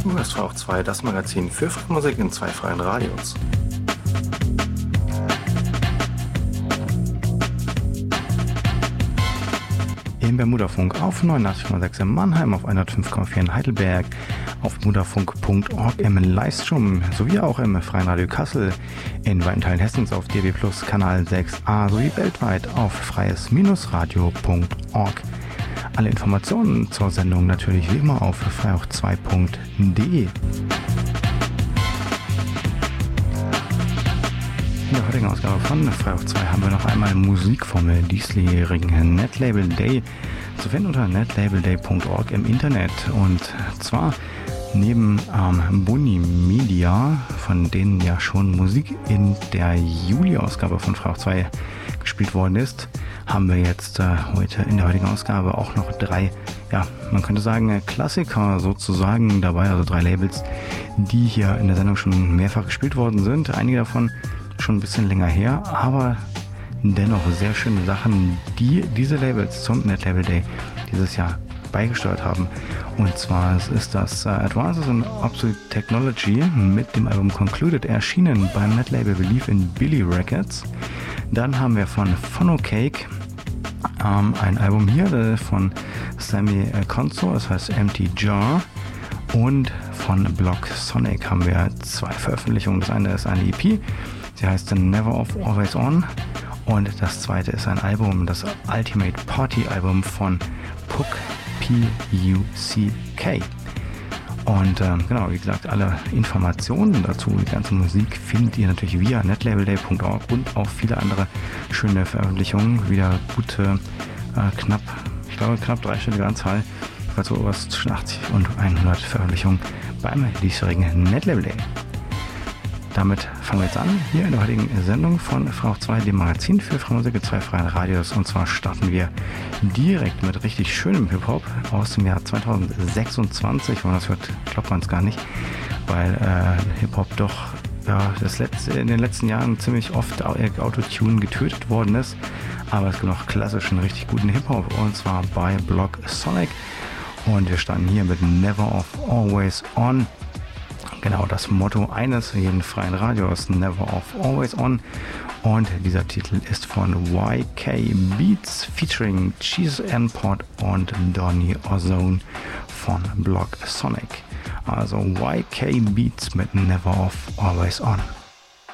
Du hörst Frau 2, das Magazin für freie Musik in 2 freien Radios. Im Bermudafunk auf 89,6 in Mannheim, auf 105,4 in Heidelberg, auf mudafunk.org im Livestream sowie auch im Freien Radio Kassel, in weiten Teilen Hessens auf DB Plus Kanal 6a sowie weltweit auf freies-radio.org. Alle Informationen zur Sendung natürlich wie immer auf freiauch2.de. In der heutigen Ausgabe von Freiauch 2 haben wir noch einmal Musik vom diesjährigen Netlabel Day zu finden unter netlabelday.org im Internet. Und zwar neben Boni Media, von denen ja schon Musik in der Juli-Ausgabe von Freiauch 2 gespielt worden ist, haben wir jetzt heute in der heutigen Ausgabe auch noch 3, ja, man könnte sagen Klassiker sozusagen dabei, also 3 Labels, die hier in der Sendung schon mehrfach gespielt worden sind. Einige davon schon ein bisschen länger her, aber dennoch sehr schöne Sachen, die diese Labels zum Netlabel Day dieses Jahr beigesteuert haben. Und zwar ist das Advances in Obsolete Technology mit dem Album Concluded erschienen beim Netlabel Believe in Billy Records. Dann haben wir von Phonocake ein Album hier von Sammy Konzo, das heißt Empty Jar. Und von Block Sonic haben wir 2 Veröffentlichungen. Das eine ist eine EP, sie heißt Never Off Always On. Und das zweite ist ein Album, das Ultimate Party Album von Puck, P-U-C-K. Und genau, wie gesagt, alle Informationen dazu, die ganze Musik, findet ihr natürlich via netlabelday.org und auch viele andere schöne Veröffentlichungen. Wieder gute, knapp dreistellige Anzahl, also was zwischen 80 und 100 Veröffentlichungen beim diesjährigen Netlabel Day. Damit fangen wir jetzt an, hier in der heutigen Sendung von Freiauch 2, dem Magazin für freie Musik in 2 freien Radios. Und zwar starten wir direkt mit richtig schönem Hip-Hop aus dem Jahr 2026. Wenn man das hört, glaubt man es gar nicht, weil Hip-Hop doch in den letzten Jahren ziemlich oft Autotune getötet worden ist. Aber es gibt noch klassischen, richtig guten Hip-Hop, und zwar bei Block Sonic. Und wir starten hier mit Never Off Always On. Genau das Motto eines jeden freien Radios, Never Off Always On. Und dieser Titel ist von YK Beats featuring Cheese Import und Donny Ozone von Block Sonic. Also YK Beats mit Never Off Always On.